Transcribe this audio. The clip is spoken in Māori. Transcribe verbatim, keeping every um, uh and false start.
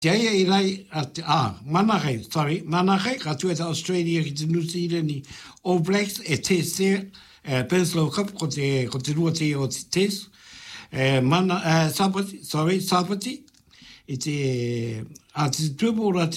Jaya irai at ah Manakai, sorry, Manakai, katueta Australia ki te New Zealand All Blacks e test there, uh, Penslow Cup ko te ko te rua te o te test. Uh, mana uh, Sapati, sorry, Sapati. I te a te tupu ora